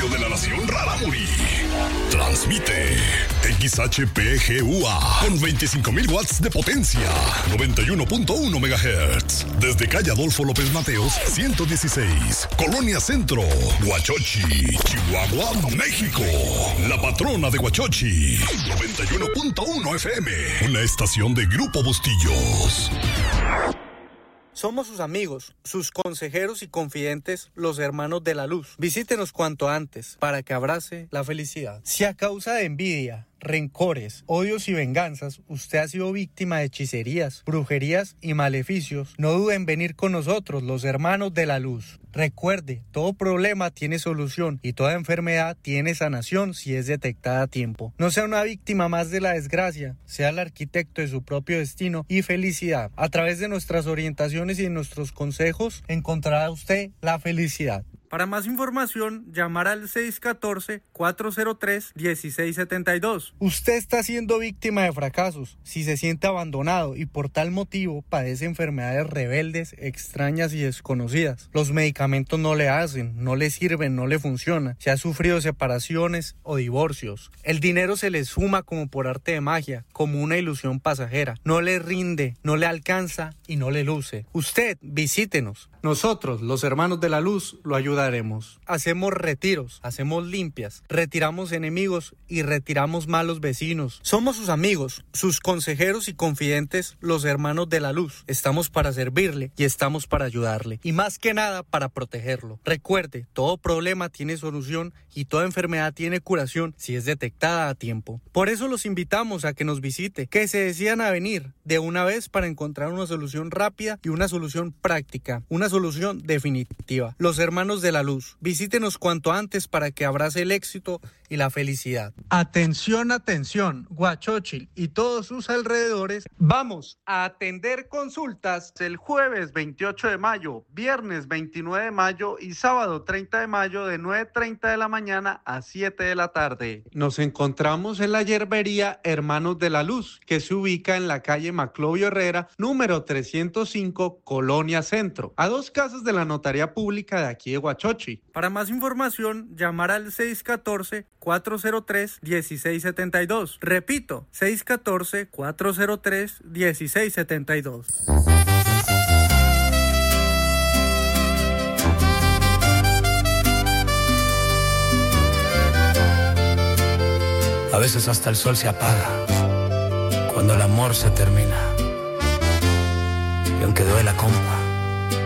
radio de la nación Rarámuri. Transmite XHPGUA con 25,000 watts de potencia, 91.1 MHz. Desde calle Adolfo López Mateos, 116, Colonia Centro, Huachochi, Chihuahua, México. La patrona de Huachochi, 91.1 FM. Una estación de Grupo Bustillos. Somos sus amigos, sus consejeros y confidentes, los hermanos de la luz. Visítenos cuanto antes para que abrace la felicidad. Si a causa de envidia, rencores, odios y venganzas, usted ha sido víctima de hechicerías, brujerías y maleficios, no duden en venir con nosotros, los hermanos de la luz. Recuerde, todo problema tiene solución y toda enfermedad tiene sanación si es detectada a tiempo. No sea una víctima más de la desgracia, sea el arquitecto de su propio destino y felicidad. A través de nuestras orientaciones y de nuestros consejos, encontrará usted la felicidad. Para más información, llamar al 614-403-1672. Usted está siendo víctima de fracasos. Si se siente abandonado y por tal motivo padece enfermedades rebeldes, extrañas y desconocidas. Los medicamentos no le hacen, no le sirven, no le funcionan. Si ha sufrido separaciones o divorcios. El dinero se le suma como por arte de magia, como una ilusión pasajera. No le rinde, no le alcanza y no le luce. Usted, visítenos. Nosotros, los hermanos de la luz, lo ayudaremos. Hacemos retiros, hacemos limpias, retiramos enemigos y retiramos malos vecinos. Somos sus amigos, sus consejeros y confidentes, los hermanos de la luz. Estamos para servirle y estamos para ayudarle. Y más que nada, para protegerlo. Recuerde, todo problema tiene solución y toda enfermedad tiene curación si es detectada a tiempo. Por eso los invitamos a que nos visite, que se decidan a venir de una vez para encontrar una solución rápida y una solución práctica. Una solución definitiva. Los hermanos de la luz, visítenos cuanto antes para que abrace el éxito y la felicidad. Atención, atención, Huachochil y todos sus alrededores. Vamos a atender consultas el jueves 28 de mayo, viernes 29 de mayo y sábado 30 de mayo de 9:30 de la mañana a 7 de la tarde. Nos encontramos en la yerbería Hermanos de la Luz, que se ubica en la calle Maclovio Herrera, número 305, Colonia Centro, a 2 casas de la notaría pública de aquí de Huachochi. Para más información, llamar al 614-403-1672. Repito, 614-403-1672. A veces hasta el sol se apaga cuando el amor se termina. Y aunque duela, compa,